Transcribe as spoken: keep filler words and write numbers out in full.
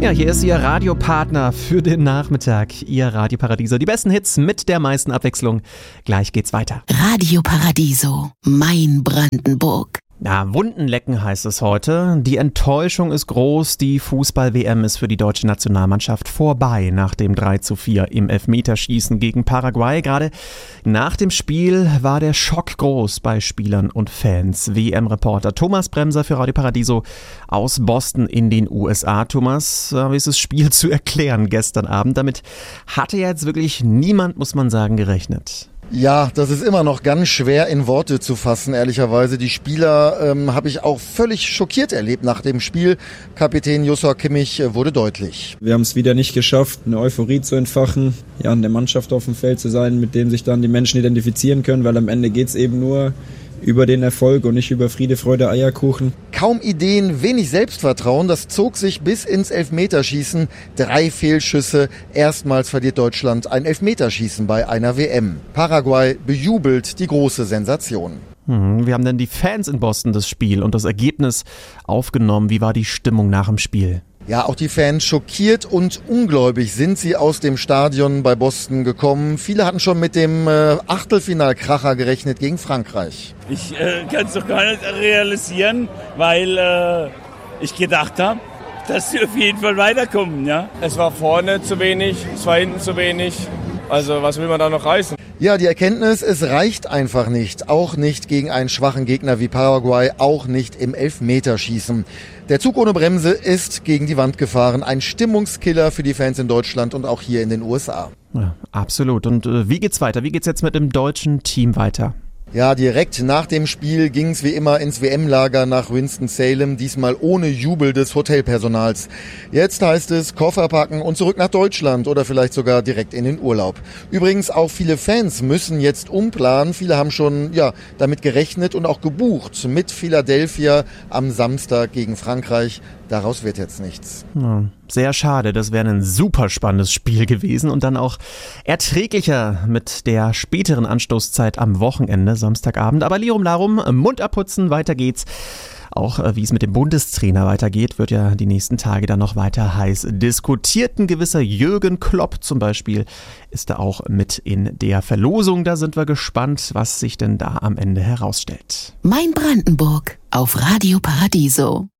Ja, hier ist Ihr Radiopartner für den Nachmittag, Ihr Radio Paradiso. Die besten Hits mit der meisten Abwechslung. Gleich geht's weiter. Radio Paradiso, mein Brandenburg. Ja, Wunden lecken heißt es heute. Die Enttäuschung ist groß. Die Fußball-W M ist für die deutsche Nationalmannschaft vorbei nach dem drei zu vier im Elfmeterschießen gegen Paraguay. Gerade nach dem Spiel war der Schock groß bei Spielern und Fans. W M-Reporter Thomas Bremser für Radio Paradiso aus Boston in den U S A. Thomas, wie ist das Spiel zu erklären gestern Abend? Damit hatte ja jetzt wirklich niemand, muss man sagen, gerechnet. Ja, das ist immer noch ganz schwer in Worte zu fassen, ehrlicherweise. Die Spieler ähm, habe ich auch völlig schockiert erlebt nach dem Spiel. Kapitän Joshua Kimmich äh, wurde deutlich. Wir haben es wieder nicht geschafft, eine Euphorie zu entfachen, ja, in der Mannschaft auf dem Feld zu sein, mit dem sich dann die Menschen identifizieren können, weil am Ende geht es eben nur über den Erfolg und nicht über Friede, Freude, Eierkuchen. Kaum Ideen, wenig Selbstvertrauen, das zog sich bis ins Elfmeterschießen. Drei Fehlschüsse, erstmals verliert Deutschland ein Elfmeterschießen bei einer W M. Paraguay bejubelt die große Sensation. Hm, wie haben denn die Fans in Boston das Spiel und das Ergebnis aufgenommen? Wie war die Stimmung nach dem Spiel? Ja, auch die Fans schockiert und ungläubig sind sie aus dem Stadion bei Boston gekommen. Viele hatten schon mit dem äh, Achtelfinalkracher gerechnet gegen Frankreich. Ich äh, kann es doch gar nicht realisieren, weil äh, ich gedacht habe, dass sie auf jeden Fall weiterkommen. Ja? Es war vorne zu wenig, es war hinten zu wenig. Also was will man da noch reißen? Ja, die Erkenntnis, es reicht einfach nicht. Auch nicht gegen einen schwachen Gegner wie Paraguay, auch nicht im Elfmeterschießen. Der Zug ohne Bremse ist gegen die Wand gefahren. Ein Stimmungskiller für die Fans in Deutschland und auch hier in den U S A. Ja, absolut. Und äh, wie geht's weiter? Wie geht's jetzt mit dem deutschen Team weiter? Ja, direkt nach dem Spiel ging es wie immer ins W M-Lager nach Winston-Salem, diesmal ohne Jubel des Hotelpersonals. Jetzt heißt es Koffer packen und zurück nach Deutschland oder vielleicht sogar direkt in den Urlaub. Übrigens auch viele Fans müssen jetzt umplanen. Viele haben schon ja damit gerechnet und auch gebucht mit Philadelphia am Samstag gegen Frankreich. Daraus wird jetzt nichts. Ja, sehr schade, das wäre ein super spannendes Spiel gewesen und dann auch erträglicher mit der späteren Anstoßzeit am Wochenende, Samstagabend. Aber Lirum Larum, Mund abputzen, weiter geht's. Auch wie es mit dem Bundestrainer weitergeht, wird ja die nächsten Tage dann noch weiter heiß diskutiert. Ein gewisser Jürgen Klopp zum Beispiel ist da auch mit in der Verlosung. Da sind wir gespannt, was sich denn da am Ende herausstellt. Mein Brandenburg auf Radio Paradiso.